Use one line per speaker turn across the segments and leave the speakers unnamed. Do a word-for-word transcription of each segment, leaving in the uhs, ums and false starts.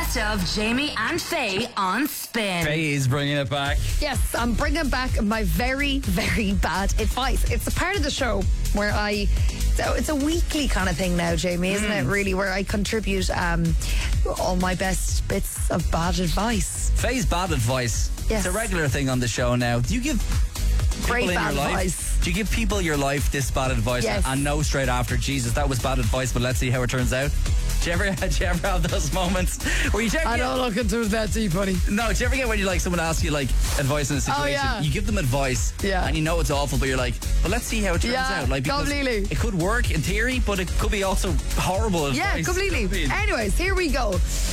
best of Jamie and Faye on Spin.
Faye is bringing it back.
Yes, I'm bringing back my very, very bad advice. It's a part of the show where I... So it's a weekly kind of thing now, Jamie, isn't mm. it, really, where I contribute um, all my best bits of bad advice.
Faye's bad advice.
Yes.
It's a regular thing on the show now. Do you give people
Great
in
bad
your life,
advice.
do you give people in your life this bad advice
Yes.
and know straight after, Jesus, that was bad advice, but let's see how it turns out? Do you ever, do you ever have those moments where you check?
I don't look into that deep, buddy.
No, do you ever get when you like someone asks you like advice in a situation?
Oh, yeah.
You give them advice,
yeah.
and you know it's awful, but you're like, well, let's see how it turns
yeah,
out. Like, because
completely.
It could work in theory, but it could be also horrible advice.
Yeah, completely.
I mean,
Anyways, here we go.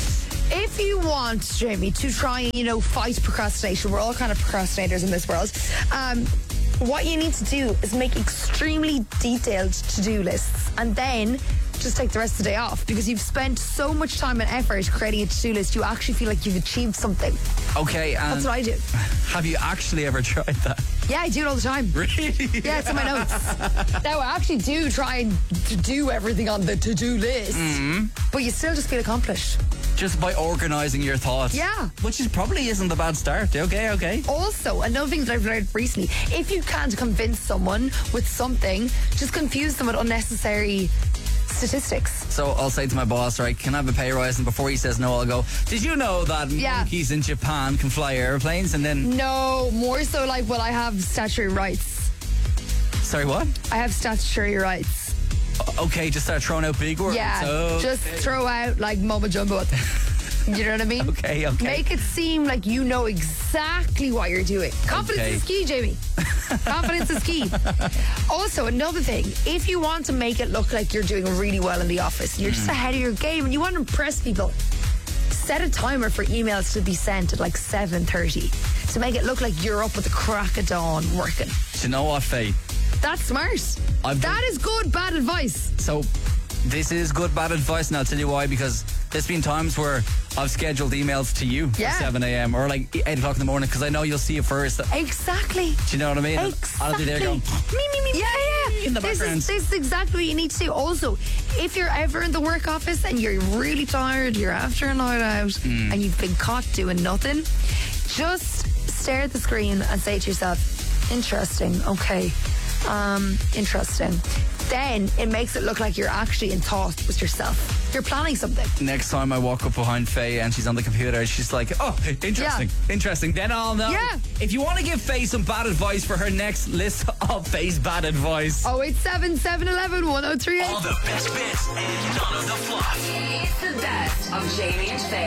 If you want, Jamie, to try and, you know, fight procrastination, we're all kind of procrastinators in this world. Um, what you need to do is make extremely detailed to-do lists, and then just take the rest of the day off, because you've spent so much time and effort creating a to-do list, you actually feel like you've achieved something.
Okay, and
That's what I do.
Have you actually ever tried that?
Yeah, I do it all the time.
Really?
Yeah, it's in my notes. Now, I actually do try and to do everything on the to-do list,
mm-hmm.
but you still just feel accomplished.
Just by organising your thoughts.
Yeah.
Which is probably isn't a bad start. Okay, okay.
Also, another thing that I've learned recently, if you can't convince someone with something, just confuse them with unnecessary statistics.
So I'll say to my boss, right, can I have a pay rise? And before he says no, I'll go, did you know that
Yeah.
monkeys in Japan can fly airplanes? And then...
No, more so like, well, I have statutory rights.
Sorry, what?
I have statutory rights.
Okay, just start throwing out big words.
Yeah,
Okay.
just throw out like mumbo jumbo. You know what I mean?
Okay, okay.
Make it seem like you know exactly what you're doing. Confidence
Okay.
is key, Jamie. Confidence is key. Also, another thing, if you want to make it look like you're doing really well in the office, you're just ahead of your game and you want to impress people, set a timer for emails to be sent at like seven thirty to make it look like you're up with the crack of dawn working.
Do you know what, Faye?
That's smart.
I've
that
done-
is good, bad advice.
So this is good bad advice, and I'll tell you why, because there's been times where I've scheduled emails to you
Yeah.
for seven a.m. or like eight o'clock in the morning, because I know you'll see it first. Do
Exactly.
you know what I mean?
Exactly.
I'll be there going,
me, me, me, yeah, yeah.
in the
this
background.
Is, this is exactly what you need to do. Also, if you're ever in the work office and you're really tired, you're after a night out,
Mm.
and you've been caught doing nothing, just stare at the screen and say to yourself, interesting, okay, um, interesting. Then it makes it look like you're actually in thought with yourself. You're planning something.
Next time I walk up behind Faye and she's on the computer, she's like, oh, interesting, interesting. Then I'll know.
Yeah.
If you want to give Faye some bad advice for her next list of Faye's bad advice.
oh eight seven, seven one one, one oh three eight.
All the best bits and none of the fluff.
It's the best of Jamie and Faye.